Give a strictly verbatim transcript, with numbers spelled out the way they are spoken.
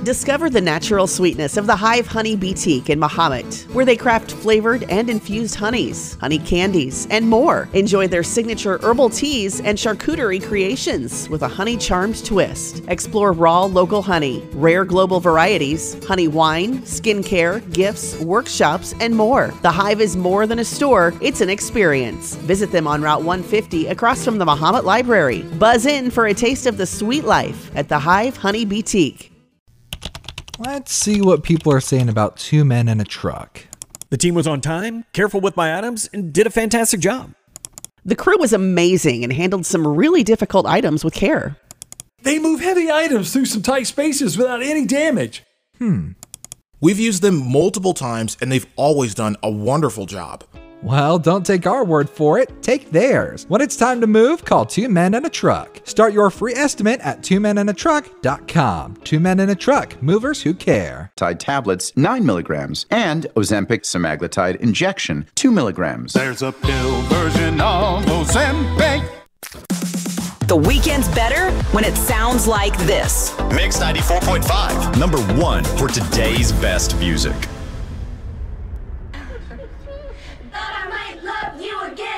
Discover the natural sweetness of the Hive Honey Boutique in Mahomet, where they craft flavored and infused honeys, honey candies, and more. Enjoy their signature herbal teas and charcuterie creations with a honey-charmed twist. Explore raw local honey, rare global varieties, honey wine, skincare, gifts, workshops, and more. The Hive is more than a store, it's an experience. Visit them on Route one fifty across from the Mahomet Library. Buzz in for a taste of the sweet life at the Hive Honey Boutique. Let's see what people are saying about Two Men in a Truck. The team was on time, careful with my items, and did a fantastic job. The crew was amazing and handled some really difficult items with care. They move heavy items through some tight spaces without any damage. Hmm. We've used them multiple times and they've always done a wonderful job. Well, don't take our word for it, take theirs. When it's time to move, call Two Men in a Truck. Start your free estimate at two men in a truck dot com. Two Men in a Truck, movers who care. Tide tablets, nine milligrams, and Ozempic semaglutide injection, two milligrams. There's a pill version of Ozempic. The weekend's better when it sounds like this. Mix ninety-four point five, number one for today's best music. Thought I might love you again.